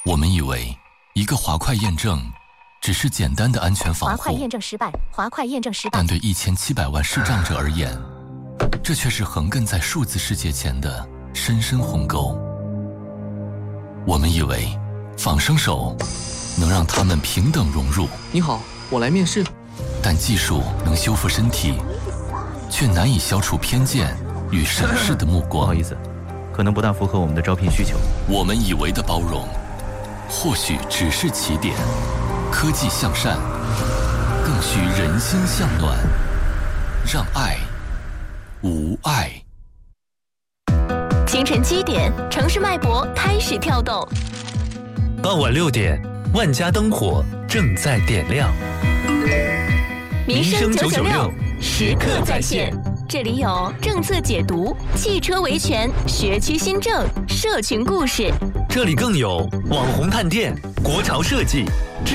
我们以为一个滑块验证只是简单的安全防护， 滑块验证失败，滑块验证失败。 但对1700万视障者而言，这却是横亘在数字世界前的深深鸿沟。我们以为仿生手能让他们平等融入。 你好，我来面试。 但技术能修复身体，却难以消除偏见与审视的目光。 不好意思，可能不大符合我们的招聘需求。 我们以为的包容，或许只是起点。科技向善，更需人心向暖，让爱无碍。 清晨7点，城市脉搏开始跳动。 傍晚6点，万家灯火正在点亮。 民生996，时刻在线。这里有政策解读、汽车维权、学区新政、社群故事。 这里更有网红探店、国潮设计、智